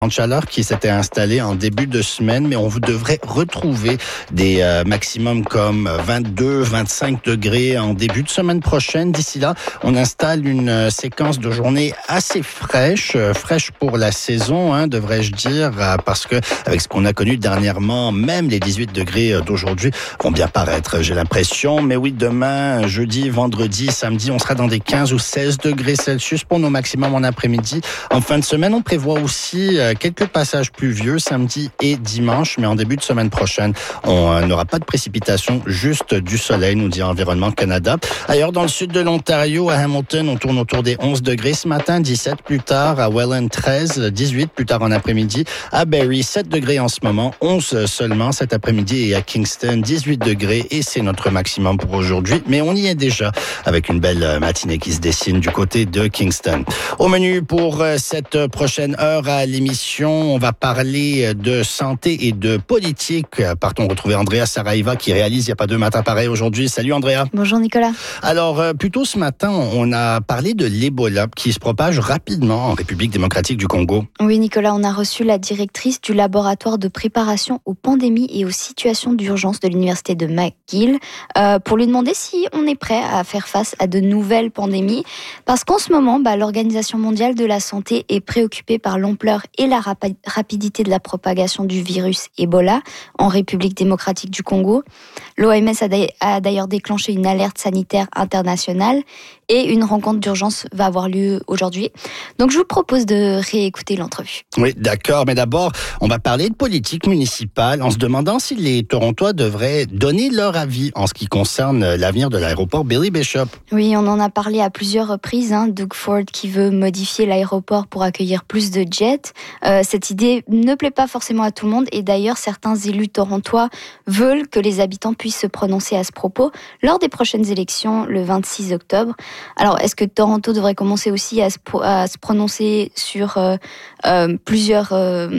de chaleur qui s'était installé en début de semaine, mais on devrait retrouver des maximums comme 22, 25 degrés en début de semaine prochaine. D'ici là, on installe une séquence de journées assez fraîche pour la saison, devrais-je dire, parce que avec ce qu'on a connu dernièrement, même les 18 degrés d'aujourd'hui vont bien paraître, j'ai l'impression. Mais oui, demain, jeudi, vendredi, samedi, on sera dans des 15 ou 16 degrés Celsius pour nos maximums en après-midi. En fin de semaine, on prévoit aussi quelques passages pluvieux samedi et dimanche, mais en début de semaine prochaine, on n'aura pas de précipitations, juste du soleil, nous dit Environnement Canada. Ailleurs, dans le sud de l'Ontario, à Hamilton, on tourne autour des 11 degrés ce matin, 17 plus tard, à Welland 13, 18 plus tard en après-midi, à Barrie 7 degrés en ce moment, 11 seulement cet après-midi, et à Kingston 18 degrés, et c'est notre maximum pour aujourd'hui, mais on y est déjà avec une belle matinée qui se dessine du côté de Kingston. Au menu pour cette prochaine heure à l'émission, on va parler de santé et de politique. Partons retrouver Andrea Saraiva qui réalise Il n'y a pas deux matins pareils aujourd'hui. Salut Andrea. Bonjour Nicolas. Alors, plus tôt ce matin, on a parlé de l'Ebola qui se propage rapidement en République démocratique du Congo. Oui Nicolas, on a reçu la directrice du laboratoire de préparation aux pandémies et aux situations d'urgence de l'université de McGill pour lui demander si on est prêt à faire face à de nouvelles pandémies. Parce qu'en ce moment, l'Organisation mondiale de la santé est préoccupée par l'ampleur et la rapidité de la propagation du virus Ebola en République démocratique du Congo. L'OMS a d'ailleurs déclenché une alerte sanitaire internationale et une rencontre d'urgence va avoir lieu aujourd'hui. Donc je vous propose de réécouter l'entrevue. Oui, d'accord, mais d'abord, on va parler de politique municipale en se demandant si les Torontois devraient donner leur avis en ce qui concerne l'avenir de l'aéroport Billy Bishop. Oui, on en a parlé à plusieurs reprises. Doug Ford qui veut modifier l'aéroport pour accueillir plus de jets. Cette idée ne plaît pas forcément à tout le monde et d'ailleurs certains élus torontois veulent que les habitants puissent se prononcer à ce propos lors des prochaines élections le 26 octobre. Alors, est-ce que Toronto devrait commencer aussi à se prononcer sur plusieurs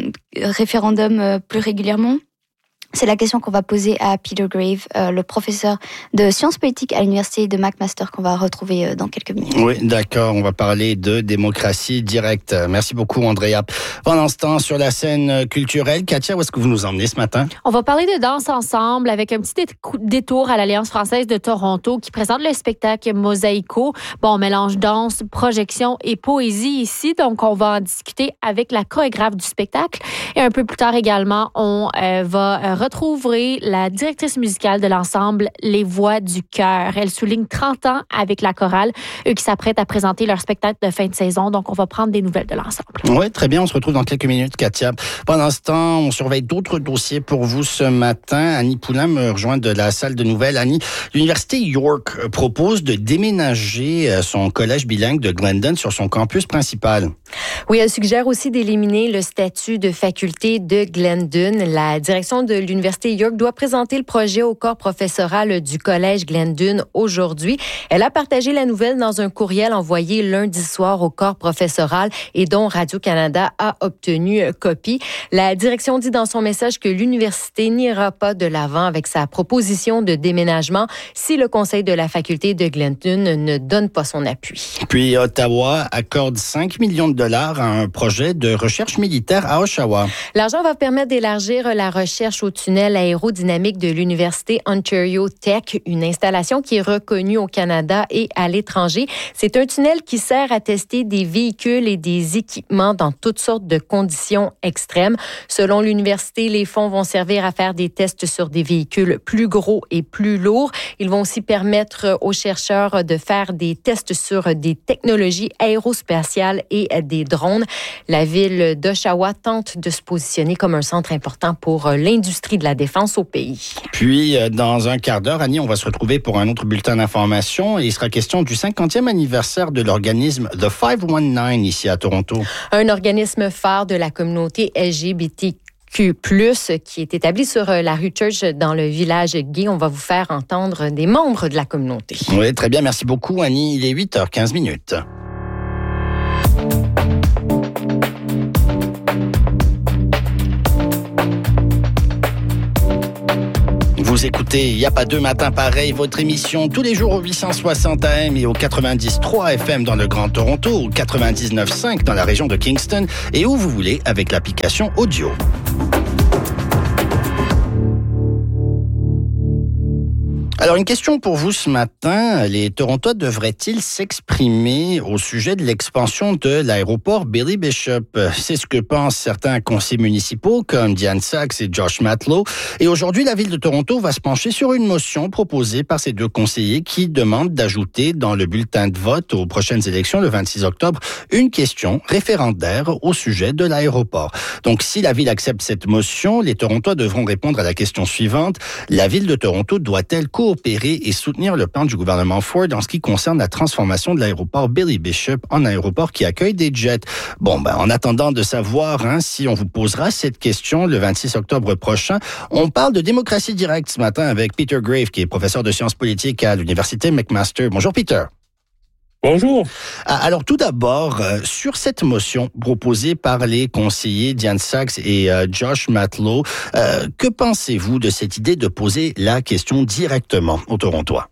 référendums plus régulièrement ? C'est la question qu'on va poser à Peter Grave, le professeur de sciences politiques à l'université de McMaster qu'on va retrouver dans quelques minutes. Oui, d'accord. On va parler de démocratie directe. Merci beaucoup, Andrea. Pendant ce temps, sur la scène culturelle, Katia, où est-ce que vous nous emmenez ce matin? On va parler de danse ensemble avec un petit détour à l'Alliance française de Toronto qui présente le spectacle Mosaïco. Bon, on mélange danse, projection et poésie ici. Donc, on va en discuter avec la chorégraphe du spectacle. Et un peu plus tard également, on va retrouverez la directrice musicale de l'ensemble Les Voix du Cœur. Elle souligne 30 ans avec la chorale, eux qui s'apprêtent à présenter leur spectacle de fin de saison. Donc, on va prendre des nouvelles de l'ensemble. Oui, très bien. On se retrouve dans quelques minutes, Katia. Pendant ce temps, on surveille d'autres dossiers pour vous ce matin. Annie Poulain me rejoint de la salle de nouvelles. Annie, l'Université York propose de déménager son collège bilingue de Glendon sur son campus principal. Oui, elle suggère aussi d'éliminer le statut de faculté de Glendon. La direction de l'Université York doit présenter le projet au corps professoral du collège Glendon aujourd'hui. Elle a partagé la nouvelle dans un courriel envoyé lundi soir au corps professoral et dont Radio-Canada a obtenu copie. La direction dit dans son message que l'université n'ira pas de l'avant avec sa proposition de déménagement si le conseil de la faculté de Glendon ne donne pas son appui. Puis Ottawa accorde 5 millions de dollars à un projet de recherche militaire à Oshawa. L'argent va permettre d'élargir la recherche au tunnel aérodynamique de l'Université Ontario Tech, une installation qui est reconnue au Canada et à l'étranger. C'est un tunnel qui sert à tester des véhicules et des équipements dans toutes sortes de conditions extrêmes. Selon l'université, les fonds vont servir à faire des tests sur des véhicules plus gros et plus lourds. Ils vont aussi permettre aux chercheurs de faire des tests sur des technologies aérospatiales et des drones. La ville d'Oshawa tente de se positionner comme un centre important pour l'industrie de la défense au pays. Puis, dans un quart d'heure, Annie, on va se retrouver pour un autre bulletin d'information et il sera question du 50e anniversaire de l'organisme The 519 ici à Toronto. Un organisme phare de la communauté LGBTQ+, qui est établi sur la rue Church dans le village gay. On va vous faire entendre des membres de la communauté. Oui, très bien. Merci beaucoup, Annie. Il est 8h15. Vous Vous écoutez Il n'y a pas deux matins pareils, votre émission tous les jours au 860 AM et au 90.3 FM dans le Grand Toronto, au 99.5 dans la région de Kingston et où vous voulez avec l'application audio. Alors, une question pour vous ce matin. Les Torontois devraient-ils s'exprimer au sujet de l'expansion de l'aéroport Billy Bishop? C'est ce que pensent certains conseillers municipaux comme Diane Sachs et Josh Matlow. Et aujourd'hui, la Ville de Toronto va se pencher sur une motion proposée par ces deux conseillers qui demandent d'ajouter dans le bulletin de vote aux prochaines élections le 26 octobre une question référendaire au sujet de l'aéroport. Donc, si la Ville accepte cette motion, les Torontois devront répondre à la question suivante. La Ville de Toronto doit-elle coopérer et soutenir le plan du gouvernement Ford en ce qui concerne la transformation de l'aéroport Billy Bishop en aéroport qui accueille des jets? En attendant de savoir si on vous posera cette question le 26 octobre prochain, on parle de démocratie directe ce matin avec Peter Grave, qui est professeur de sciences politiques à l'Université McMaster. Bonjour Peter. Bonjour. Alors tout d'abord, sur cette motion proposée par les conseillers Diane Sachs et Josh Matlow, que pensez-vous de cette idée de poser la question directement aux Torontois?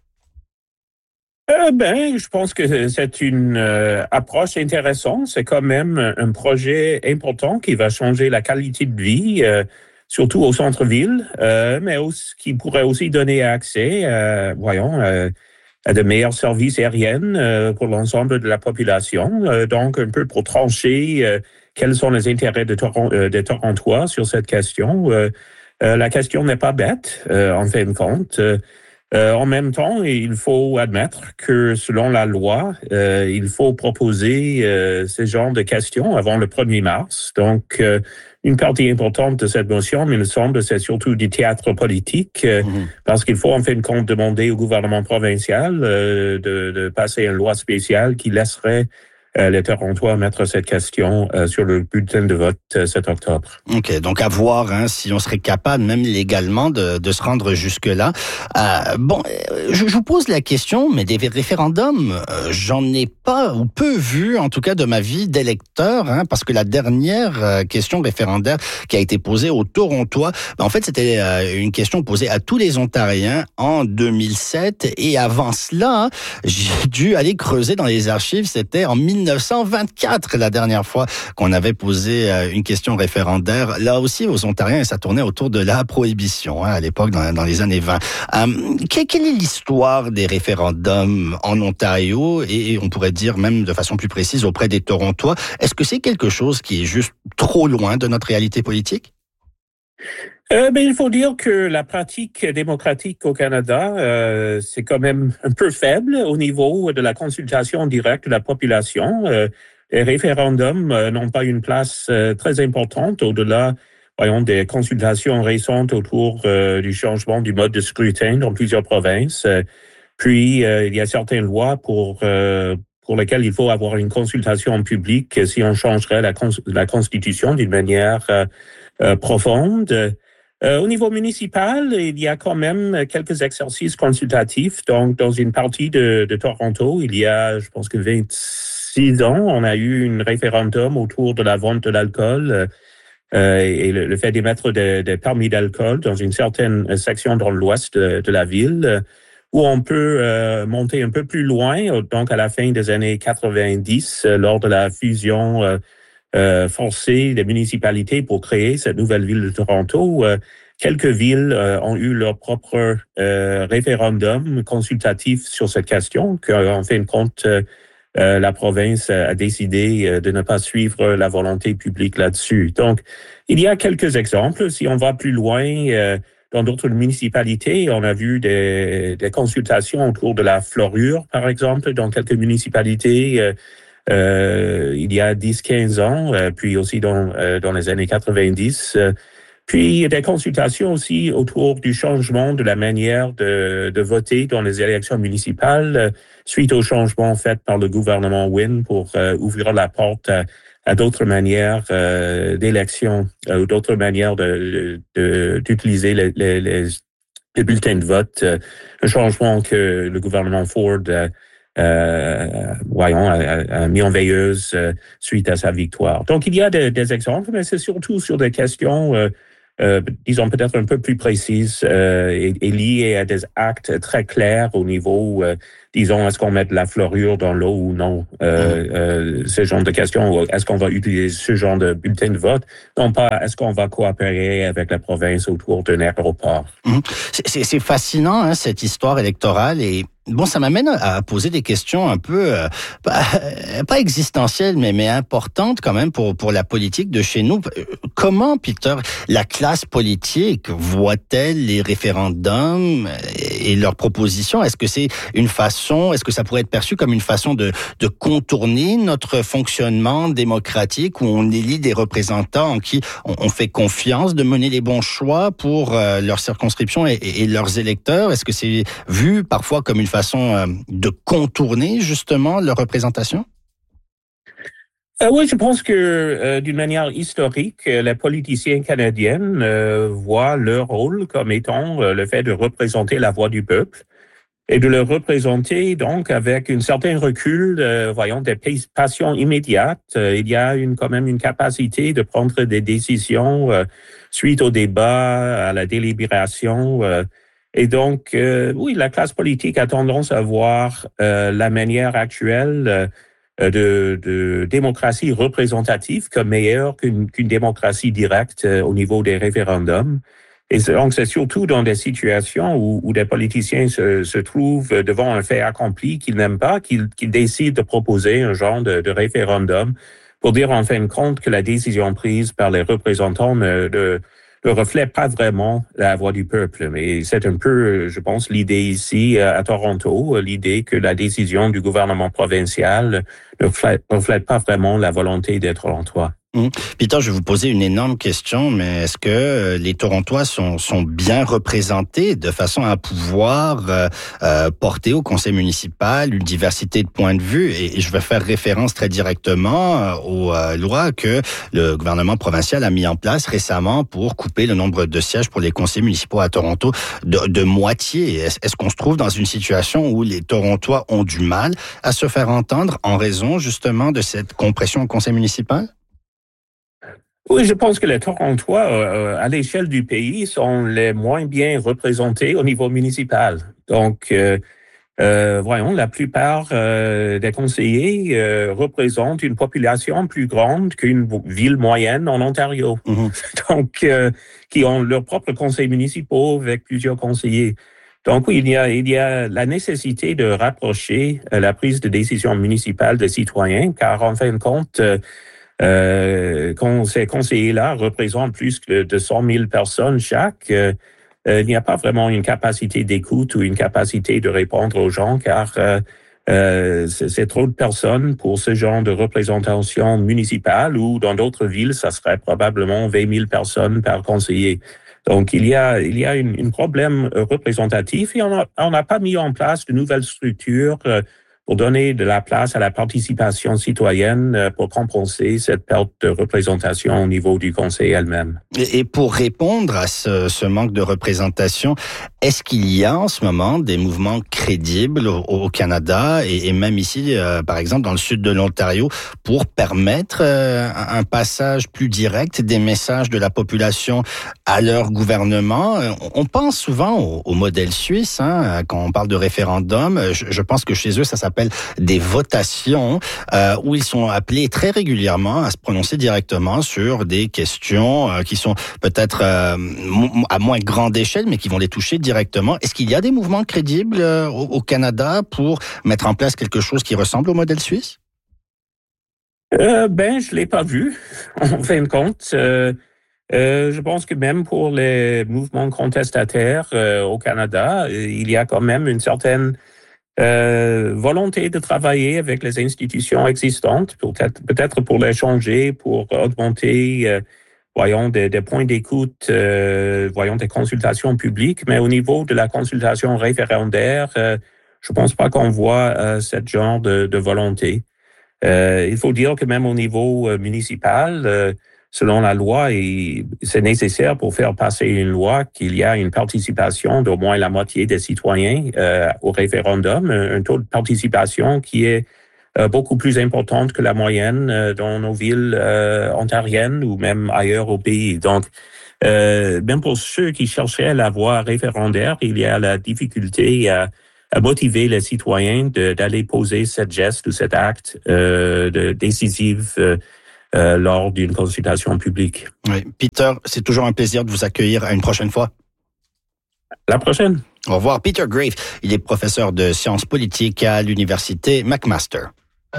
Je pense que c'est une approche intéressante. C'est quand même un projet important qui va changer la qualité de vie, surtout au centre-ville, mais aussi, qui pourrait aussi donner accès, à de meilleurs services aériens pour l'ensemble de la population. Donc, un peu pour trancher quels sont les intérêts des Torontois sur cette question. La question n'est pas bête, en fin de compte. En même temps, il faut admettre que selon la loi, il faut proposer ce genre de questions avant le 1er mars. Donc, une partie importante de cette motion, il me semble, c'est surtout du théâtre politique, parce qu'il faut en fin de compte demander au gouvernement provincial de passer une loi spéciale qui laisserait les Torontois mettre cette question sur le bulletin de vote 7 octobre. OK, donc à voir si on serait capable, même légalement, de se rendre jusque-là. Je vous pose la question, mais des référendums, j'en ai pas ou peu vu, en tout cas de ma vie d'électeur, parce que la dernière question référendaire qui a été posée aux Torontois, en fait, c'était une question posée à tous les Ontariens en 2007. Et avant cela, j'ai dû aller creuser dans les archives, c'était en 1924, la dernière fois qu'on avait posé une question référendaire, là aussi aux Ontariens, et ça tournait autour de la prohibition, à l'époque, dans les années 20. Quelle est l'histoire des référendums en Ontario, et on pourrait dire même de façon plus précise auprès des Torontois? Est-ce que c'est quelque chose qui est juste trop loin de notre réalité politique? Il faut dire que la pratique démocratique au Canada, c'est quand même un peu faible au niveau de la consultation directe de la population. Les référendums n'ont pas une place très importante au-delà, des consultations récentes autour du changement du mode de scrutin dans plusieurs provinces. Puis, il y a certaines lois pour lesquelles il faut avoir une consultation publique si on changerait la Constitution d'une manière profonde. Au niveau municipal, il y a quand même quelques exercices consultatifs. Donc, dans une partie de Toronto, il y a, je pense que 26 ans, on a eu un référendum autour de la vente de l'alcool et le fait d'émettre des permis d'alcool dans une certaine section dans l'ouest de la ville, où on peut monter un peu plus loin, donc à la fin des années 90, lors de la fusion forcer des municipalités pour créer cette nouvelle ville de Toronto. Quelques villes ont eu leur propre référendum consultatif sur cette question, qu'en fin de compte, la province a décidé de ne pas suivre la volonté publique là-dessus. Donc, il y a quelques exemples. Si on va plus loin, dans d'autres municipalités, on a vu des consultations autour de la fluorure, par exemple, dans quelques municipalités. Il y a 10-15 ans, puis aussi dans les années 90. Puis des consultations aussi autour du changement de la manière de voter dans les élections municipales suite au changement fait par le gouvernement Wynne pour ouvrir la porte à d'autres manières d'élection ou d'autres manières d'utiliser les bulletins de vote. Un changement que le gouvernement Ford a mis en veilleuse suite à sa victoire. Donc, il y a des exemples, mais c'est surtout sur des questions disons peut-être un peu plus précises et liées à des actes très clairs au niveau, disons, est-ce qu'on met de la fluorure dans l'eau ou non, ce genre de questions, est-ce qu'on va utiliser ce genre de bulletin de vote, non pas est-ce qu'on va coopérer avec la province autour d'un aéroport. C'est fascinant, hein, cette histoire électorale, et bon, ça m'amène à poser des questions un peu, pas existentielles, mais importantes quand même pour la politique de chez nous. Comment, Peter, la classe politique voit-elle les référendums et leurs propositions? Est-ce que c'est une façon, est-ce que ça pourrait être perçu comme une façon de contourner notre fonctionnement démocratique où on élit des représentants en qui on fait confiance de mener les bons choix pour leur circonscription et leurs électeurs? Est-ce que c'est vu parfois comme une façon de contourner justement leur représentation? Oui, je pense que d'une manière historique, les politiciens canadiens voient leur rôle comme étant le fait de représenter la voix du peuple et de le représenter donc avec un certain recul, voyons, des passions immédiates. Il y a quand même une capacité de prendre des décisions suite au débat, à la délibération. Et donc, oui, la classe politique a tendance à voir la manière actuelle de démocratie représentative comme meilleure qu'une démocratie directe au niveau des référendums. Et donc, c'est surtout dans des situations où des politiciens se trouvent devant un fait accompli qu'ils n'aiment pas, qu'ils décident de proposer un genre de référendum pour dire en fin de compte que la décision prise par les représentants ne reflète pas vraiment la voix du peuple. Mais c'est un peu, je pense, l'idée ici à Toronto, l'idée que la décision du gouvernement provincial ne reflète pas vraiment la volonté des Torontois. Peter, je vais vous poser une énorme question, mais est-ce que les Torontois sont bien représentés de façon à pouvoir porter au conseil municipal une diversité de points de vue? Et je vais faire référence très directement aux lois que le gouvernement provincial a mis en place récemment pour couper le nombre de sièges pour les conseils municipaux à Toronto de moitié. Est-ce qu'on se trouve dans une situation où les Torontois ont du mal à se faire entendre en raison justement de cette compression au conseil municipal? Oui, je pense que les Torontois, à l'échelle du pays, sont les moins bien représentés au niveau municipal. Donc, voyons, la plupart des conseillers représentent une population plus grande qu'une ville moyenne en Ontario. Donc, qui ont leurs propres conseils municipaux avec plusieurs conseillers. Donc, oui, il y a la nécessité de rapprocher la prise de décision municipale des citoyens, car en fin de compte, quand ces conseillers-là représentent plus de 100 000 personnes chaque, il n'y a pas vraiment une capacité d'écoute ou une capacité de répondre aux gens, car c'est trop de personnes pour ce genre de représentation municipale, ou dans d'autres villes, ça serait probablement 20 000 personnes par conseiller. Donc, il y a un problème représentatif, et on n'a pas mis en place de nouvelles structures pour donner de la place à la participation citoyenne pour compenser cette perte de représentation au niveau du conseil elle-même. Et pour répondre à ce manque de représentation, est-ce qu'il y a en ce moment des mouvements crédibles au Canada et même ici, par exemple, dans le sud de l'Ontario, pour permettre un passage plus direct des messages de la population à leur gouvernement? On pense souvent au modèle suisse, hein, quand on parle de référendum. Je pense que chez eux, ça s'appelle des votations où ils sont appelés très régulièrement à se prononcer directement sur des questions qui sont peut-être à moins grande échelle, mais qui vont les toucher directement. Est-ce qu'il y a des mouvements crédibles au Canada pour mettre en place quelque chose qui ressemble au modèle suisse? Je l'ai pas vu, en fin de compte. Je pense que même pour les mouvements contestataires au Canada, il y a quand même une certaine volonté de travailler avec les institutions existantes, peut-être pour les changer, pour augmenter, des points d'écoute, des consultations publiques, mais au niveau de la consultation référendaire, je pense pas qu'on voit ce genre de volonté. Il faut dire que même au niveau municipal, selon la loi, c'est nécessaire pour faire passer une loi qu'il y a une participation d'au moins la moitié des citoyens au référendum, un taux de participation qui est beaucoup plus importante que la moyenne dans nos villes ontariennes ou même ailleurs au pays. Donc, même pour ceux qui cherchaient la voie référendaire, il y a la difficulté à motiver les citoyens d'aller poser cet geste ou cet acte décisif lors d'une consultation publique. Oui. Peter, c'est toujours un plaisir de vous accueillir à une prochaine fois. La prochaine. Au revoir. Peter Graves, il est professeur de sciences politiques à l'université McMaster.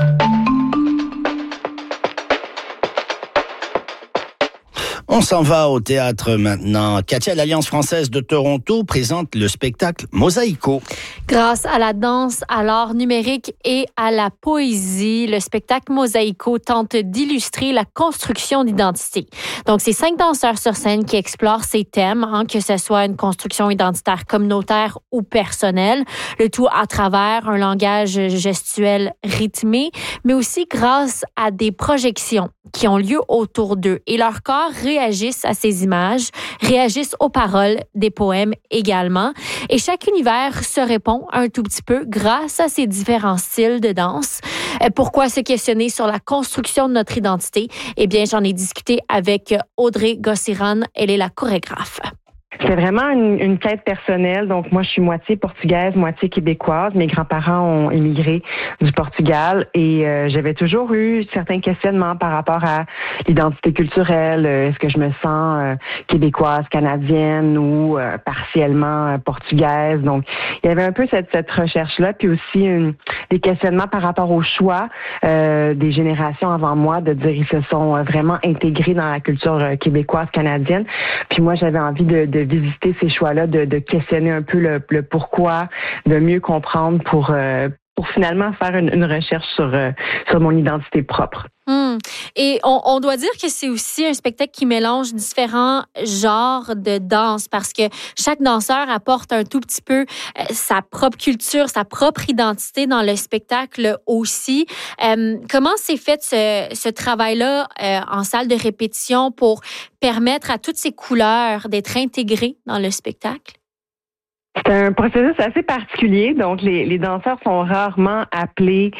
On s'en va au théâtre maintenant. Katia, l'Alliance française de Toronto présente le spectacle Mosaïco. Grâce à la danse, à l'art numérique et à la poésie, le spectacle Mosaïco tente d'illustrer la construction d'identité. Donc, c'est 5 danseurs sur scène qui explorent ces thèmes, que ce soit une construction identitaire communautaire ou personnelle, le tout à travers un langage gestuel rythmé, mais aussi grâce à des projections qui ont lieu autour d'eux. Et leur corps réagissent à ces images, réagissent aux paroles des poèmes également. Et chaque univers se répond un tout petit peu grâce à ces différents styles de danse. Pourquoi se questionner sur la construction de notre identité? Eh bien, j'en ai discuté avec Audrey Gossiran. Elle est la chorégraphe. C'est vraiment une quête personnelle. Donc, moi, je suis moitié portugaise, moitié québécoise. Mes grands-parents ont émigré du Portugal et j'avais toujours eu certains questionnements par rapport à l'identité culturelle. Est-ce que je me sens québécoise, canadienne ou partiellement portugaise? Donc, il y avait un peu cette recherche-là, puis aussi des questionnements par rapport au choix des générations avant moi de dire ils se sont vraiment intégrés dans la culture québécoise, canadienne. Puis moi, j'avais envie de visiter ces choix-là, de questionner un peu le pourquoi, de mieux comprendre pour finalement faire une recherche sur mon identité propre. Et on doit dire que c'est aussi un spectacle qui mélange différents genres de danse parce que chaque danseur apporte un tout petit peu sa propre culture, sa propre identité dans le spectacle aussi. Comment s'est fait ce travail-là en salle de répétition pour permettre à toutes ces couleurs d'être intégrées dans le spectacle? C'est un processus assez particulier. Donc, les danseurs sont rarement appelés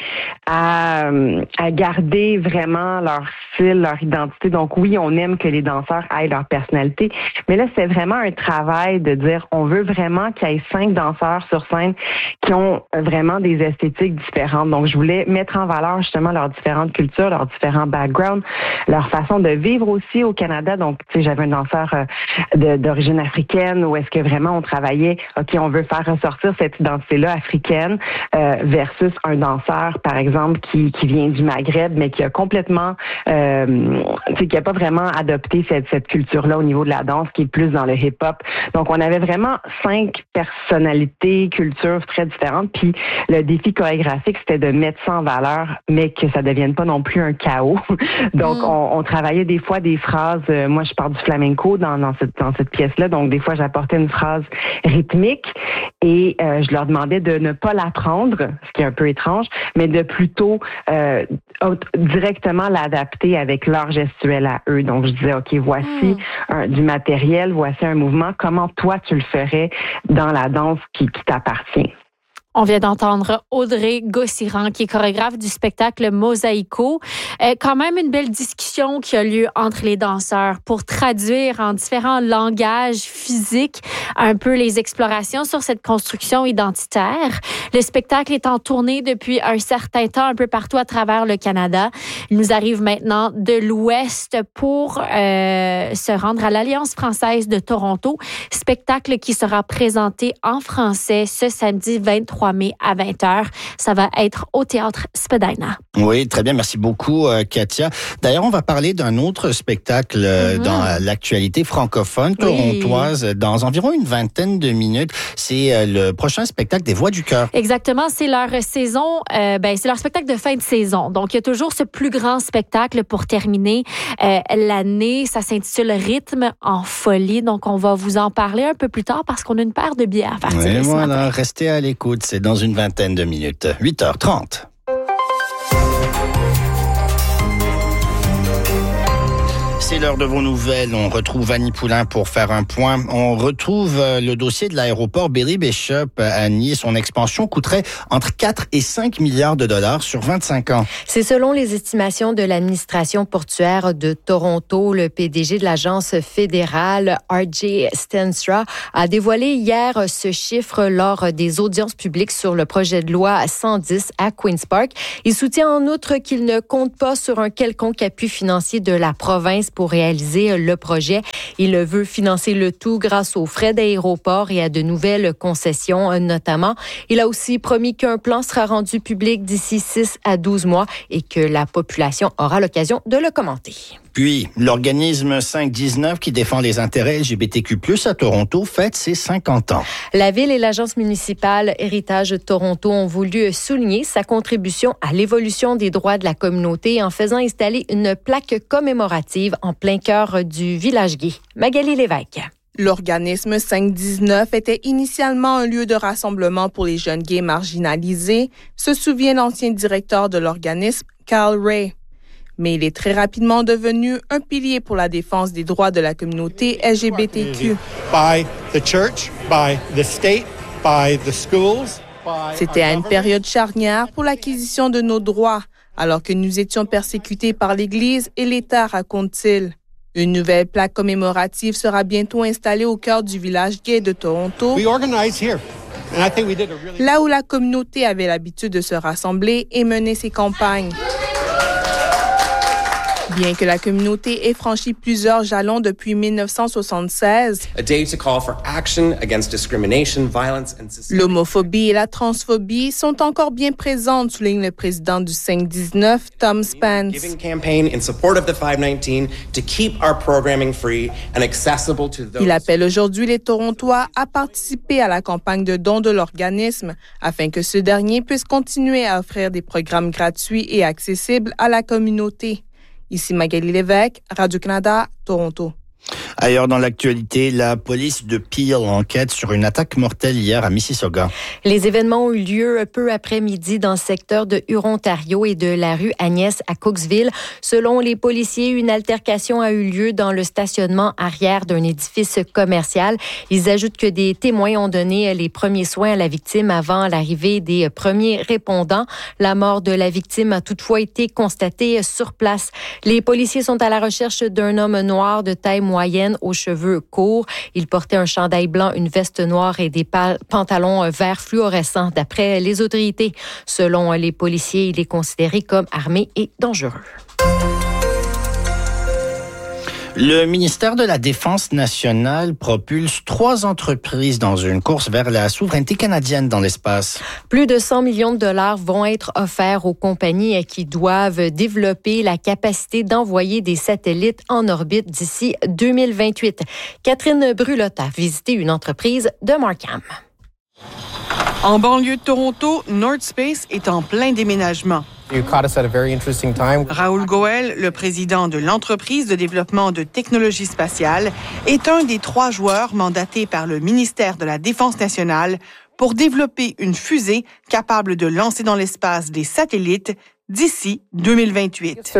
à garder vraiment leur style, leur identité. Donc, oui, on aime que les danseurs aient leur personnalité. Mais là, c'est vraiment un travail de dire, on veut vraiment qu'il y ait 5 danseurs sur scène qui ont vraiment des esthétiques différentes. Donc, je voulais mettre en valeur justement leurs différentes cultures, leurs différents backgrounds, leur façon de vivre aussi au Canada. Donc, tu sais, j'avais un danseur d'origine africaine où est-ce que vraiment on travaillait OK, on veut faire ressortir cette identité-là africaine versus un danseur, par exemple, qui vient du Maghreb, mais qui a complètement, qui a pas vraiment adopté cette culture-là au niveau de la danse, qui est plus dans le hip-hop. Donc, on avait vraiment 5 personnalités, cultures très différentes. Puis, le défi chorégraphique, c'était de mettre ça en valeur, mais que ça devienne pas non plus un chaos. Donc, on travaillait des fois des phrases. Moi, je parle du flamenco dans cette pièce-là. Donc, des fois, j'apportais une phrase rythmique et je leur demandais de ne pas l'apprendre, ce qui est un peu étrange, mais de plutôt directement l'adapter avec leur gestuelle à eux. Donc, je disais, OK, voici du matériel, voici un mouvement. Comment toi, tu le ferais dans la danse qui t'appartient? On vient d'entendre Audrey Gossiran, qui est chorégraphe du spectacle Mosaïco. Quand même une belle discussion qui a lieu entre les danseurs pour traduire en différents langages physiques un peu les explorations sur cette construction identitaire. Le spectacle est en tournée depuis un certain temps un peu partout à travers le Canada. Il nous arrive maintenant de l'Ouest pour se rendre à l'Alliance française de Toronto. Spectacle qui sera présenté en français ce samedi 23 mai à 20h. Ça va être au Théâtre Spadina. Oui, très bien. Merci beaucoup, Katia. D'ailleurs, on va parler d'un autre spectacle dans l'actualité francophone torontoise dans environ une vingtaine de minutes. C'est le prochain spectacle des Voix du Cœur. Exactement. C'est leur saison, c'est leur spectacle de fin de saison. Donc, il y a toujours ce plus grand spectacle pour terminer l'année. Ça s'intitule Rythme en folie. Donc, on va vous en parler un peu plus tard parce qu'on a une paire de billets à partir de ce matin. Restez à l'écoute. C'est dans une vingtaine de minutes. 8h30. C'est l'heure de vos nouvelles. On retrouve Annie Poulain pour faire un point. On retrouve le dossier de l'aéroport Billy Bishop à Nice. Son expansion coûterait entre 4 et 5 milliards de dollars sur 25 ans. C'est selon les estimations de l'administration portuaire de Toronto. Le PDG de l'agence fédérale, R.J. Stenstra, a dévoilé hier ce chiffre lors des audiences publiques sur le projet de loi 110 à Queen's Park. Il soutient en outre qu'il ne compte pas sur un quelconque appui financier de la province pour réaliser le projet. Il veut financer le tout grâce aux frais d'aéroport et à de nouvelles concessions notamment. Il a aussi promis qu'un plan sera rendu public d'ici 6 à 12 mois et que la population aura l'occasion de le commenter. Puis, l'organisme 519 qui défend les intérêts LGBTQ+, à Toronto, fête ses 50 ans. La Ville et l'Agence municipale Héritage Toronto ont voulu souligner sa contribution à l'évolution des droits de la communauté en faisant installer une plaque commémorative en plein cœur du village gay. Magali Lévesque. L'organisme 519 était initialement un lieu de rassemblement pour les jeunes gays marginalisés, se souvient l'ancien directeur de l'organisme, Carl Ray. Mais il est très rapidement devenu un pilier pour la défense des droits de la communauté LGBTQ. C'était à une période charnière pour l'acquisition de nos droits, alors que nous étions persécutés par l'Église et l'État, raconte-t-il. Une nouvelle plaque commémorative sera bientôt installée au cœur du village gay de Toronto, là où la communauté avait l'habitude de se rassembler et mener ses campagnes. Bien que la communauté ait franchi plusieurs jalons depuis 1976, l'homophobie et la transphobie sont encore bien présentes, souligne le président du 519, Tom Spence. Il appelle aujourd'hui les Torontois à participer à la campagne de dons de l'organisme afin que ce dernier puisse continuer à offrir des programmes gratuits et accessibles à la communauté. Ici Magali Lévesque, Radio-Canada, Toronto. Ailleurs dans l'actualité, la police de Peel enquête sur une attaque mortelle hier à Mississauga. Les événements ont eu lieu peu après-midi dans le secteur de Hurontario et de la rue Agnès à Cooksville. Selon les policiers, une altercation a eu lieu dans le stationnement arrière d'un édifice commercial. Ils ajoutent que des témoins ont donné les premiers soins à la victime avant l'arrivée des premiers répondants. La mort de la victime a toutefois été constatée sur place. Les policiers sont à la recherche d'un homme noir de taille moyenne aux cheveux courts. Il portait un chandail blanc, une veste noire et des pantalons verts fluorescents. D'après les autorités, selon les policiers, il est considéré comme armé et dangereux. Le ministère de la Défense nationale propulse 3 entreprises dans une course vers la souveraineté canadienne dans l'espace. Plus de 100 millions de dollars vont être offerts aux compagnies qui doivent développer la capacité d'envoyer des satellites en orbite d'ici 2028. Catherine Brulotte a visité une entreprise de Markham. En banlieue de Toronto, North Space est en plein déménagement. Raoul Goel, le président de l'entreprise de développement de technologies spatiales, est un des 3 joueurs mandatés par le ministère de la Défense nationale pour développer une fusée capable de lancer dans l'espace des satellites d'ici 2028.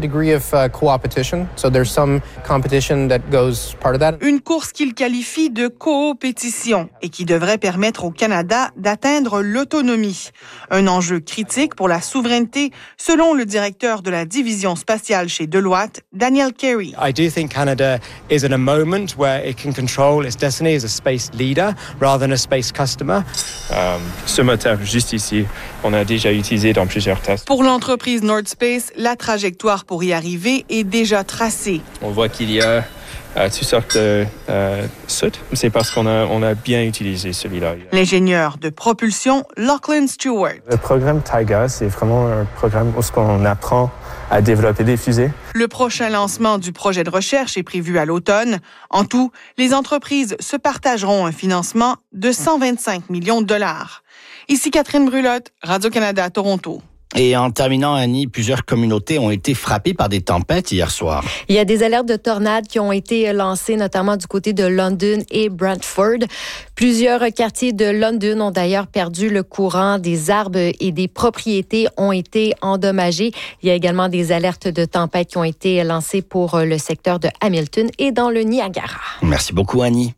Une course qu'il qualifie de coopétition et qui devrait permettre au Canada d'atteindre l'autonomie. Un enjeu critique pour la souveraineté, selon le directeur de la division spatiale chez Deloitte, Daniel Carey. I do think Canada is in a moment where it can control its destiny as a space leader rather than a space customer. Ce moteur juste ici, on a déjà utilisé dans plusieurs tests. Pour l'entreprise North Space, la trajectoire pour y arriver est déjà tracée. On voit qu'il y a toutes sortes de soutes. C'est parce qu'on a bien utilisé celui-là. L'ingénieur de propulsion, Lachlan Stewart. Le programme Tiger, c'est vraiment un programme où on apprend à développer des fusées. Le prochain lancement du projet de recherche est prévu à l'automne. En tout, les entreprises se partageront un financement de 125 millions de dollars. Ici Catherine Brulotte, Radio-Canada, Toronto. Et en terminant, Annie, plusieurs communautés ont été frappées par des tempêtes hier soir. Il y a des alertes de tornades qui ont été lancées, notamment du côté de London et Brantford. Plusieurs quartiers de London ont d'ailleurs perdu le courant. Des arbres et des propriétés ont été endommagés. Il y a également des alertes de tempêtes qui ont été lancées pour le secteur de Hamilton et dans le Niagara. Merci beaucoup, Annie.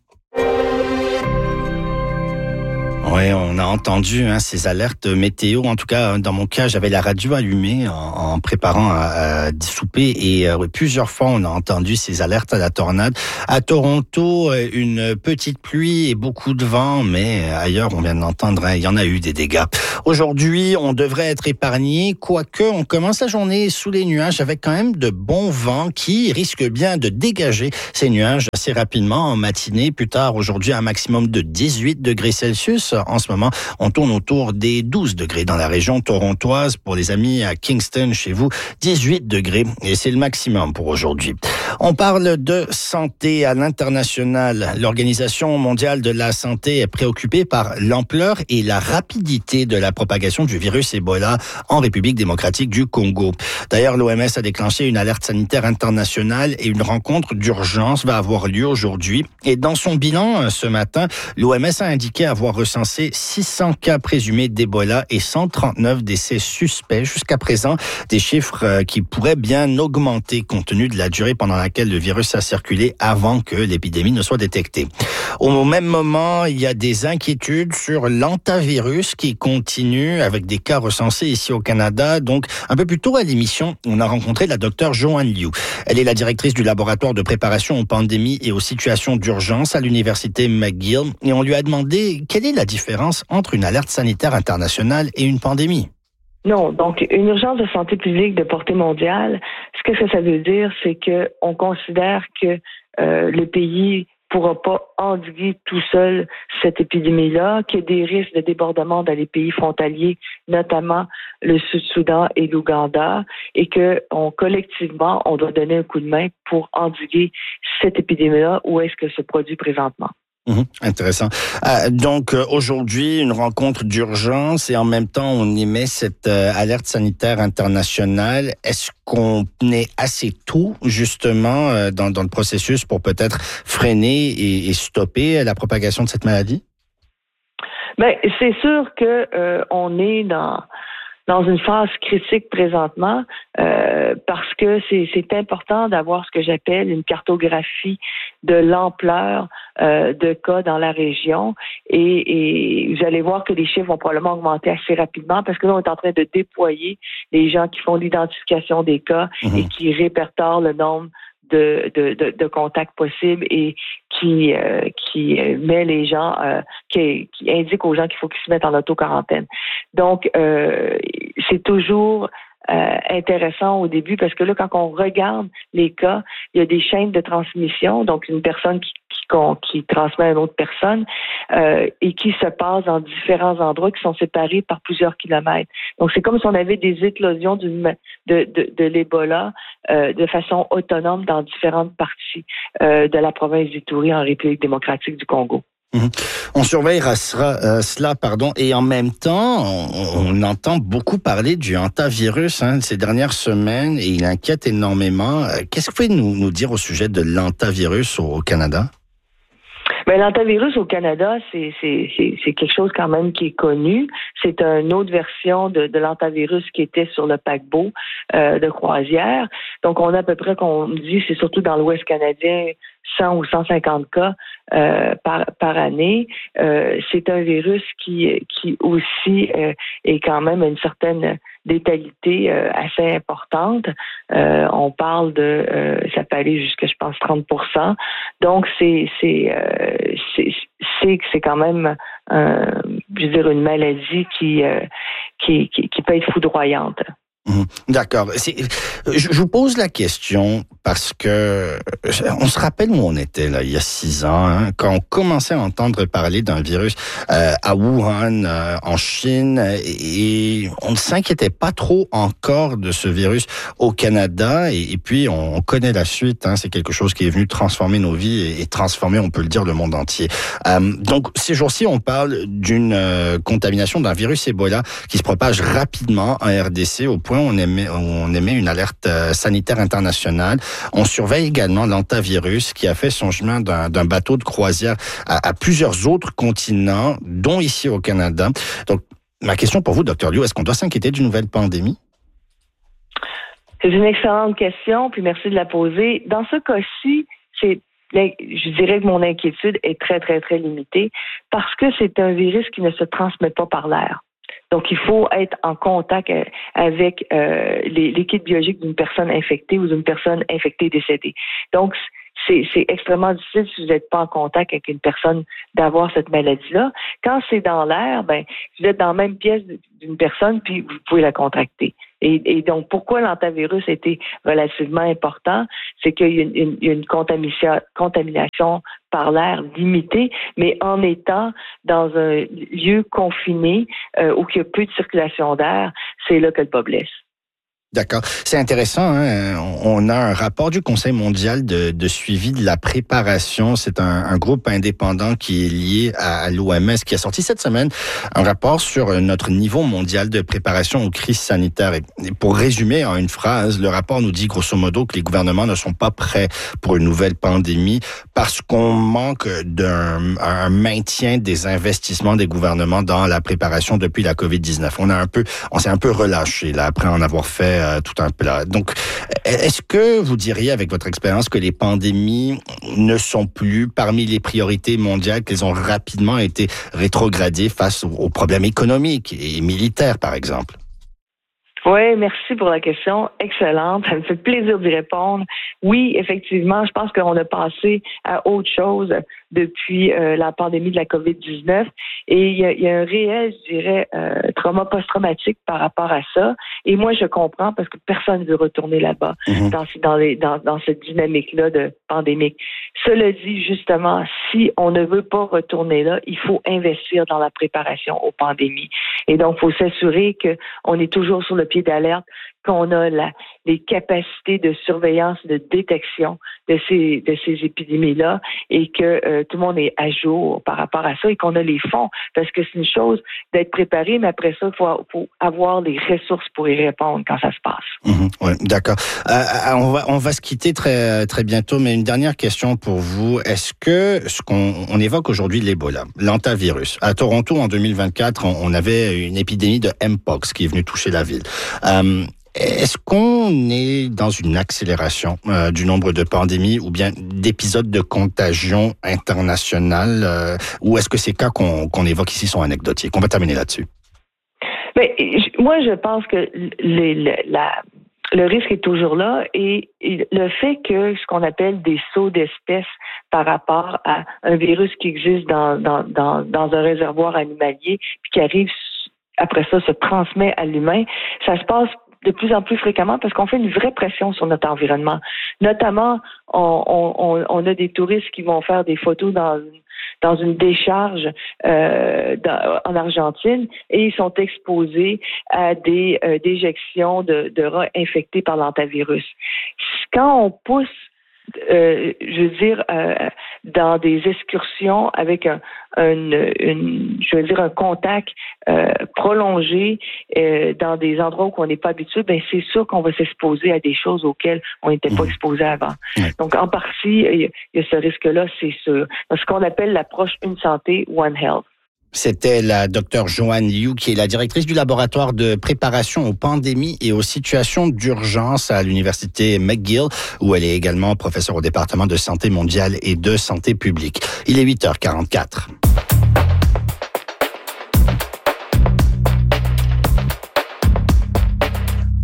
Oui, on a entendu ces alertes météo. En tout cas, dans mon cas, j'avais la radio allumée en préparant à souper et plusieurs fois, on a entendu ces alertes à la tornade. À Toronto, une petite pluie et beaucoup de vent, mais ailleurs, on vient d'entendre, il y en a eu des dégâts. Aujourd'hui, on devrait être épargné, quoique on commence la journée sous les nuages avec quand même de bons vents qui risquent bien de dégager ces nuages assez rapidement en matinée. Plus tard, aujourd'hui, un maximum de 18 degrés Celsius. En ce moment, on tourne autour des 12 degrés dans la région torontoise. Pour les amis à Kingston, chez vous, 18 degrés. Et c'est le maximum pour aujourd'hui. On parle de santé à l'international. L'Organisation mondiale de la santé est préoccupée par l'ampleur et la rapidité de la propagation du virus Ebola en République démocratique du Congo. D'ailleurs, l'OMS a déclenché une alerte sanitaire internationale et une rencontre d'urgence va avoir lieu aujourd'hui. Et dans son bilan ce matin, l'OMS a indiqué avoir recensé 600 cas présumés d'Ebola et 139 décès suspects jusqu'à présent, des chiffres qui pourraient bien augmenter compte tenu de la durée pendant laquelle le virus a circulé avant que l'épidémie ne soit détectée. Au même moment, il y a des inquiétudes sur l'hantavirus qui continue avec des cas recensés ici au Canada. Donc, un peu plus tôt à l'émission, on a rencontré la docteure Joanne Liu. Elle est la directrice du laboratoire de préparation aux pandémies et aux situations d'urgence à l'université McGill et on lui a demandé quelle est la différence entre une alerte sanitaire internationale et une pandémie. Non, donc une urgence de santé publique de portée mondiale, ce que ça veut dire, c'est que on considère que le pays pourra pas endiguer tout seul cette épidémie-là, qu'il y a des risques de débordement dans les pays frontaliers, notamment le Sud-Soudan et l'Ouganda, et que collectivement, on doit donner un coup de main pour endiguer cette épidémie-là où est-ce que se produit présentement. Intéressant. Donc, aujourd'hui, une rencontre d'urgence et en même temps, on émet cette alerte sanitaire internationale. Est-ce qu'on est assez tôt, justement, dans le processus pour peut-être freiner et stopper la propagation de cette maladie? Ben, c'est sûr que on est dans une phase critique présentement parce que c'est important d'avoir ce que j'appelle une cartographie de l'ampleur de cas dans la région et vous allez voir que les chiffres vont probablement augmenter assez rapidement parce que là, on est en train de déployer les gens qui font l'identification des cas et qui répertorient le nombre de contacts possibles et qui met les gens, qui indique aux gens qu'il faut qu'ils se mettent en auto-quarantaine. Donc, c'est toujours intéressant au début parce que là, quand on regarde les cas, il y a des chaînes de transmission, donc une personne qui transmet à une autre personne et qui se passe dans différents endroits qui sont séparés par plusieurs kilomètres. Donc, c'est comme si on avait des éclosions de l'Ebola de façon autonome dans différentes parties de la province d'Ituri en République démocratique du Congo. On surveillera cela, et en même temps, on entend beaucoup parler du hantavirus ces dernières semaines et il inquiète énormément. Qu'est-ce que vous pouvez nous dire au sujet de l'hantavirus au Canada? Ben, l'hantavirus au Canada, c'est quelque chose quand même qui est connu. C'est une autre version de l'hantavirus qui était sur le paquebot de croisière. Donc, on a à peu près, qu'on dit, c'est surtout dans l'Ouest canadien, 100 ou 150 cas par année. C'est un virus qui aussi est quand même une certaine létalité assez importante. On parle ça peut aller jusqu'à, je pense, 30%. Donc, c'est quand même, je veux dire, une maladie qui peut être foudroyante. D'accord. Je vous pose la question parce que on se rappelle où on était là il y a 6 ans, quand on commençait à entendre parler d'un virus à Wuhan, en Chine, et on ne s'inquiétait pas trop encore de ce virus au Canada. Et puis on connaît la suite. C'est quelque chose qui est venu transformer nos vies et transformer, on peut le dire, le monde entier. Donc ces jours-ci, on parle d'une contamination d'un virus Ebola qui se propage rapidement en RDC au point où on émet une alerte sanitaire internationale. On surveille également l'hantavirus qui a fait son chemin d'un bateau de croisière à plusieurs autres continents, dont ici au Canada. Donc, ma question pour vous, Dr. Liu, est-ce qu'on doit s'inquiéter d'une nouvelle pandémie? C'est une excellente question, puis merci de la poser. Dans ce cas-ci, je dirais que mon inquiétude est très, très, très limitée parce que c'est un virus qui ne se transmet pas par l'air. Donc, il faut être en contact avec les kits biologiques d'une personne infectée ou d'une personne infectée décédée. Donc, c'est extrêmement difficile si vous n'êtes pas en contact avec une personne d'avoir cette maladie-là. Quand c'est dans l'air, vous êtes dans la même pièce d'une personne, puis vous pouvez la contracter. Et donc, pourquoi l'hantavirus a été relativement important? C'est qu'il y a une contamination par l'air limitée, mais en étant dans un lieu confiné où il y a peu de circulation d'air, c'est là que le bas blesse. D'accord. C'est intéressant. On a un rapport du Conseil mondial de suivi de la préparation. C'est un groupe indépendant qui est lié à l'OMS qui a sorti cette semaine un rapport sur notre niveau mondial de préparation aux crises sanitaires. Et pour résumer en une phrase, le rapport nous dit grosso modo que les gouvernements ne sont pas prêts pour une nouvelle pandémie parce qu'on manque d'un maintien des investissements des gouvernements dans la préparation depuis la COVID-19. On s'est un peu relâché là après en avoir fait tout un plat. Donc, est-ce que vous diriez, avec votre expérience, que les pandémies ne sont plus parmi les priorités mondiales, qu'elles ont rapidement été rétrogradées face aux problèmes économiques et militaires, par exemple? Oui, merci pour la question. Excellente. Ça me fait plaisir d'y répondre. Oui, effectivement, je pense qu'on a passé à autre chose depuis la pandémie de la COVID-19. Et il y a un réel, je dirais, trauma post-traumatique par rapport à ça. Et moi, je comprends parce que personne ne veut retourner là-bas dans cette dynamique-là de pandémique. Cela dit, justement, si on ne veut pas retourner là, il faut investir dans la préparation aux pandémies. Et donc, il faut s'assurer qu'on est toujours sur le pied d'alerte, qu'on a les capacités de surveillance, de détection de ces épidémies-là et que tout le monde est à jour par rapport à ça et qu'on a les fonds. Parce que c'est une chose d'être préparé, mais après ça, il faut avoir les ressources pour y répondre quand ça se passe. Oui, d'accord. On va se quitter très, très bientôt, mais une dernière question pour vous. Est-ce que ce qu'on évoque aujourd'hui, l'Ebola, l'hantavirus, à Toronto en 2024, on avait une épidémie de Mpox qui est venue toucher la ville. Est-ce qu'on est dans une accélération du nombre de pandémies ou bien d'épisodes de contagion internationale ou est-ce que ces cas qu'on évoque ici sont anecdotiques? On va terminer là-dessus. Mais moi, je pense que le risque est toujours là et le fait que ce qu'on appelle des sauts d'espèces par rapport à un virus qui existe dans un réservoir animalier puis qui arrive après ça se transmet à l'humain, ça se passe de plus en plus fréquemment parce qu'on fait une vraie pression sur notre environnement. Notamment, on a des touristes qui vont faire des photos dans une décharge en Argentine et ils sont exposés à des déjections de rats infectés par l'hantavirus. Quand on pousse dans des excursions avec un contact prolongé dans des endroits où on n'est pas habitué, c'est sûr qu'on va s'exposer à des choses auxquelles on n'était pas exposé avant. Donc, en partie, il y a ce risque-là, c'est sûr. Ce qu'on appelle l'approche Une Santé, One Health. C'était la Dr. Joanne Liu, qui est la directrice du laboratoire de préparation aux pandémies et aux situations d'urgence à l'université McGill, où elle est également professeure au département de santé mondiale et de santé publique. Il est 8h44.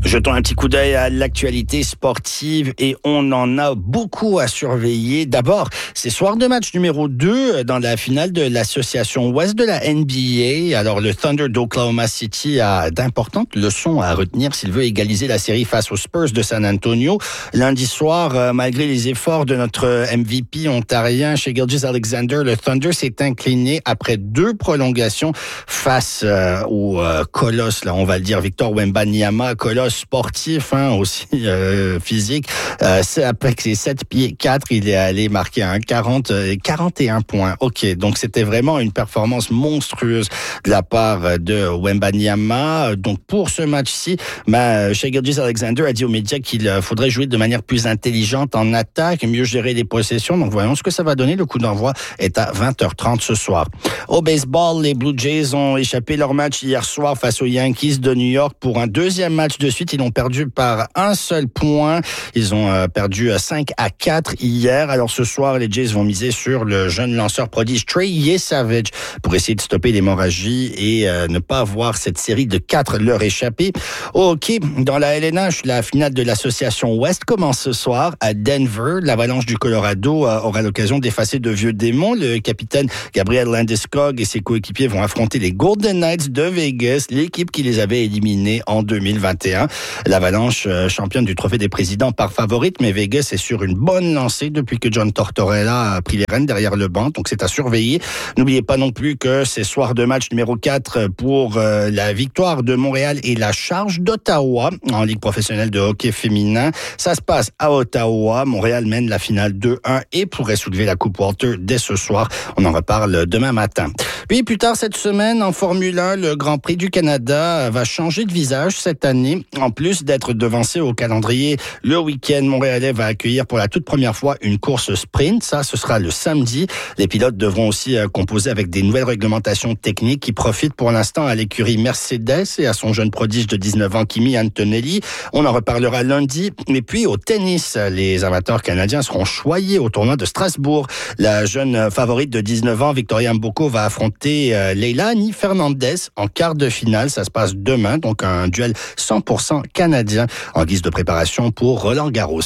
Jetons un petit coup d'œil à l'actualité sportive et on en a beaucoup à surveiller. D'abord, c'est soir de match numéro 2 dans la finale de l'association Ouest de la NBA. Alors, le Thunder d'Oklahoma City a d'importantes leçons à retenir s'il veut égaliser la série face aux Spurs de San Antonio. Lundi soir, malgré les efforts de notre MVP ontarien chez Gilgeous-Alexander, le Thunder s'est incliné après 2 prolongations face au colosse, là, on va le dire, Victor Wembanyama, colosse sportif, aussi physique. C'est après que c'est 7 pieds 4, il est allé marquer un 41 points. OK, donc c'était vraiment une performance monstrueuse de la part de Wembanyama. Donc pour ce match-ci, Shai Gilgeous-Alexander a dit aux médias qu'il faudrait jouer de manière plus intelligente en attaque, mieux gérer les possessions. Donc voyons ce que ça va donner. Le coup d'envoi est à 20h30 ce soir. Au baseball, les Blue Jays ont échappé leur match hier soir face aux Yankees de New York pour un deuxième match de suite. Ils l'ont perdu par un seul point. Ils ont perdu 5-4 hier. Alors ce soir, les Jays vont miser sur le jeune lanceur prodige Trey Yesavage pour essayer de stopper l'hémorragie et ne pas voir cette série de 4 leur échapper. Au hockey, dans la LNH, la finale de l'association Ouest commence ce soir à Denver. L'Avalanche du Colorado aura l'occasion d'effacer de vieux démons. Le capitaine Gabriel Landeskog et ses coéquipiers vont affronter les Golden Knights de Vegas, l'équipe qui les avait éliminés en 2021. L'Avalanche, championne du Trophée des Présidents par favorite, mais Vegas est sur une bonne lancée depuis que John Tortorella a pris les rênes derrière le banc, donc c'est à surveiller. N'oubliez pas non plus que c'est soir de match numéro 4 pour la victoire de Montréal et la charge d'Ottawa en Ligue professionnelle de hockey féminin. Ça se passe à Ottawa. Montréal mène la finale 2-1 et pourrait soulever la Coupe Walter dès ce soir. On en reparle demain matin. Puis plus tard cette semaine, en Formule 1, le Grand Prix du Canada va changer de visage cette année. En plus d'être devancé au calendrier, le week-end montréalais va accueillir pour la toute première fois une course sprint. Ça, ce sera le samedi. Les pilotes devront aussi composer avec des nouvelles réglementations techniques qui profitent pour l'instant à l'écurie Mercedes et à son jeune prodige de 19 ans, Kimi Antonelli. On en reparlera lundi. Et puis au tennis, les amateurs canadiens seront choyés au tournoi de Strasbourg. La jeune favorite de 19 ans, Victoria Mboko, va affronter Leilani Fernandez en quart de finale. Ça se passe demain, donc un duel 100% canadien en guise de préparation pour Roland Garros.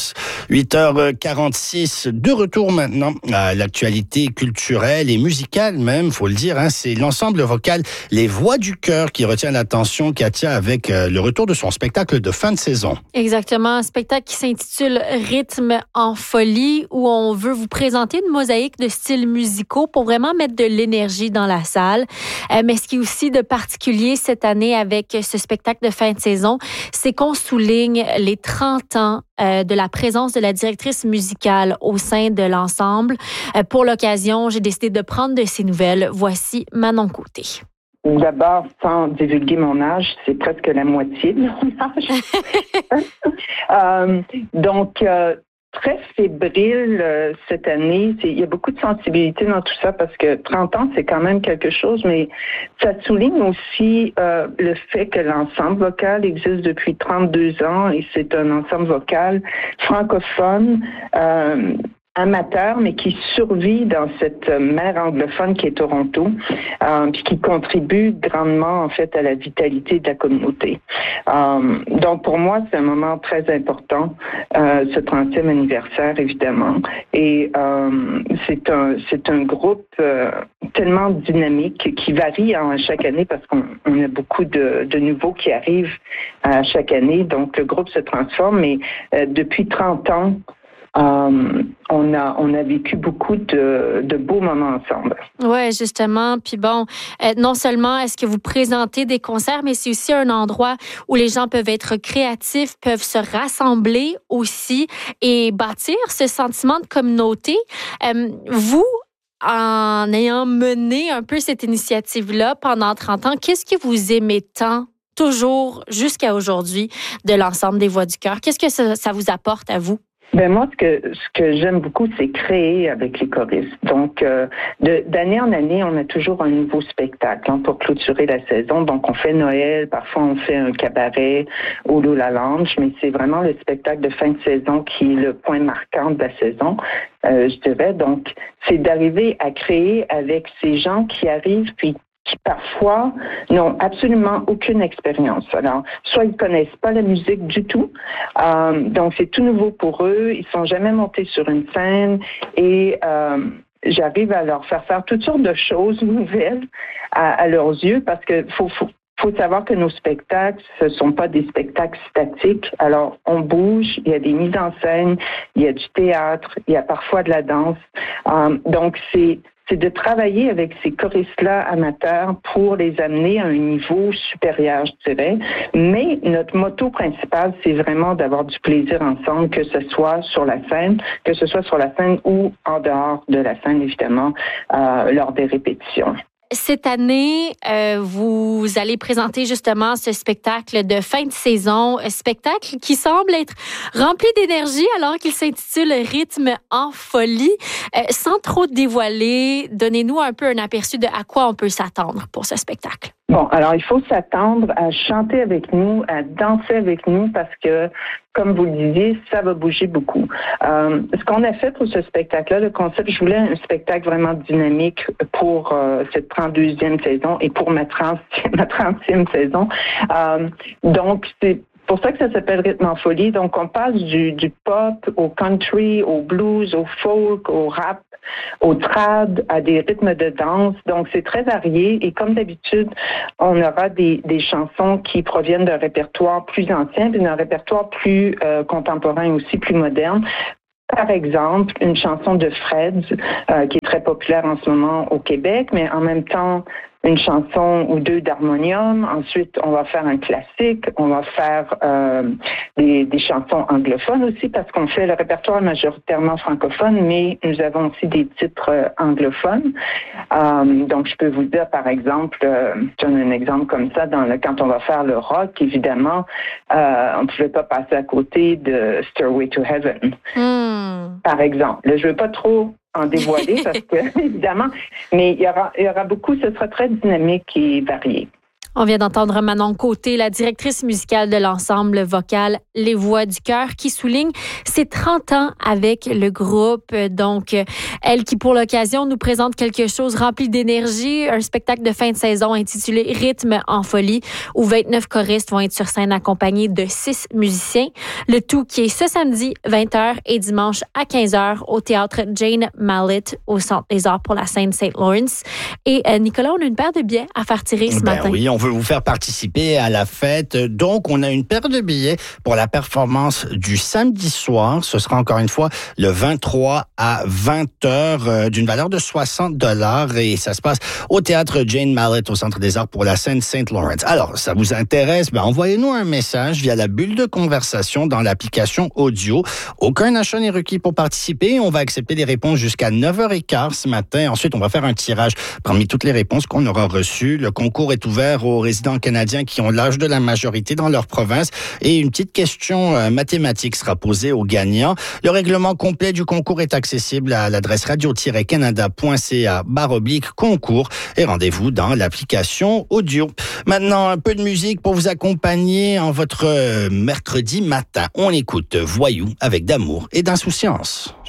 8h46, de retour maintenant à l'actualité culturelle et musicale même, faut le dire. C'est l'ensemble vocal Les Voix du Cœur qui retient l'attention Katia avec le retour de son spectacle de fin de saison. Exactement, un spectacle qui s'intitule Rythme en folie, où on veut vous présenter une mosaïque de styles musicaux pour vraiment mettre de l'énergie dans la salle. Mais ce qui est aussi de particulier cette année avec ce spectacle de fin de saison, c'est qu'on souligne les 30 ans de la présence de la directrice musicale au sein de l'ensemble. Pour l'occasion, j'ai décidé de prendre de ses nouvelles. Voici Manon Côté. D'abord, sans divulguer mon âge, c'est presque la moitié de mon âge. Donc, très fébrile cette année. Il y a beaucoup de sensibilité dans tout ça parce que 30 ans, c'est quand même quelque chose, mais ça souligne aussi le fait que l'ensemble vocal existe depuis 32 ans et c'est un ensemble vocal francophone, amateur, mais qui survit dans cette mer anglophone qui est Toronto, puis qui contribue grandement, en fait, à la vitalité de la communauté. Donc, pour moi, c'est un moment très important, ce 30e anniversaire, évidemment. Et c'est un groupe tellement dynamique qui varie chaque année parce qu'on a beaucoup de nouveaux qui arrivent chaque année. Donc, le groupe se transforme, mais depuis 30 ans, on a vécu beaucoup de beaux moments ensemble. Oui, justement. Puis bon, non seulement est-ce que vous présentez des concerts, mais c'est aussi un endroit où les gens peuvent être créatifs, peuvent se rassembler aussi et bâtir ce sentiment de communauté. Vous, en ayant mené un peu cette initiative-là pendant 30 ans, qu'est-ce que vous aimez tant, toujours jusqu'à aujourd'hui, de l'ensemble des Voix du Cœur? Qu'est-ce que ça vous apporte à vous? Ben moi, ce que j'aime beaucoup, c'est créer avec les choristes. Donc, d'année en année, on a toujours un nouveau spectacle pour clôturer la saison. Donc, on fait Noël, parfois on fait un cabaret au Lula Lounge, mais c'est vraiment le spectacle de fin de saison qui est le point marquant de la saison, je dirais. Donc, c'est d'arriver à créer avec ces gens qui arrivent puis qui parfois n'ont absolument aucune expérience. Alors, soit ils connaissent pas la musique du tout, donc c'est tout nouveau pour eux, ils sont jamais montés sur une scène et j'arrive à leur faire toutes sortes de choses nouvelles à leurs yeux parce que faut savoir que nos spectacles, ce sont pas des spectacles statiques. Alors, on bouge, il y a des mises en scène, il y a du théâtre, il y a parfois de la danse. Donc, c'est de travailler avec ces choristes-là amateurs pour les amener à un niveau supérieur, je dirais. Mais notre motto principal, c'est vraiment d'avoir du plaisir ensemble, que ce soit sur la scène ou en dehors de la scène, évidemment, lors des répétitions. Cette année, vous allez présenter justement ce spectacle de fin de saison, un spectacle qui semble être rempli d'énergie alors qu'il s'intitule Rythme en folie. Sans trop dévoiler, donnez-nous un peu un aperçu de à quoi on peut s'attendre pour ce spectacle. Bon, alors il faut s'attendre à chanter avec nous, à danser avec nous parce que, comme vous le disiez, ça va bouger beaucoup. Ce qu'on a fait pour ce spectacle-là, le concept, je voulais un spectacle vraiment dynamique pour cette 32e saison et pour ma 30e saison. Donc, c'est pour ça que ça s'appelle Rythme en folie. Donc, on passe du pop au country, au blues, au folk, au rap, au trad, à des rythmes de danse. Donc, c'est très varié. Et comme d'habitude, on aura des chansons qui proviennent d'un répertoire plus ancien, puis d'un répertoire plus contemporain aussi, plus moderne. Par exemple, une chanson de Fred, qui est très populaire en ce moment au Québec, mais en même temps, une chanson ou deux d'harmonium. Ensuite, on va faire un classique. On va faire des chansons anglophones aussi parce qu'on fait le répertoire majoritairement francophone, mais nous avons aussi des titres anglophones. Donc, je peux vous dire, par exemple, je donne un exemple comme ça, quand on va faire le rock, évidemment, on ne pouvait pas passer à côté de Stairway to Heaven, par exemple. Là, je ne veux pas trop en dévoiler parce que, évidemment, mais il y aura beaucoup, ce sera très dynamique et varié. On vient d'entendre Manon Côté, la directrice musicale de l'ensemble vocal Les Voix du Cœur, qui souligne ses 30 ans avec le groupe. Donc, elle qui, pour l'occasion, nous présente quelque chose rempli d'énergie, un spectacle de fin de saison intitulé Rythme en folie, où 29 choristes vont être sur scène accompagnés de 6 musiciens. Le tout qui est ce samedi, 20h et dimanche à 15h au théâtre Jane Mallet au Centre des Arts pour la scène St. Lawrence. Et Nicolas, on a une paire de billets à faire tirer ce matin. Oui, on veut vous faire participer à la fête. Donc, on a une paire de billets pour la performance du samedi soir. Ce sera encore une fois le 23 à 20h d'une valeur de $60 et ça se passe au théâtre Jane Mallet au Centre des Arts pour la scène St. Lawrence. Alors, ça vous intéresse? Envoyez-nous un message via la bulle de conversation dans l'application audio. Aucun achat n'est requis pour participer. On va accepter les réponses jusqu'à 9h15 ce matin. Ensuite, on va faire un tirage parmi toutes les réponses qu'on aura reçues. Le concours est ouvert aux résidents canadiens qui ont l'âge de la majorité dans leur province et une petite question mathématique sera posée aux gagnants. Le règlement complet du concours est accessible à l'adresse radio-canada.ca/concours et rendez-vous dans l'application audio. Maintenant, un peu de musique pour vous accompagner en votre mercredi matin. On écoute Voyou avec d'amour et d'insouciance.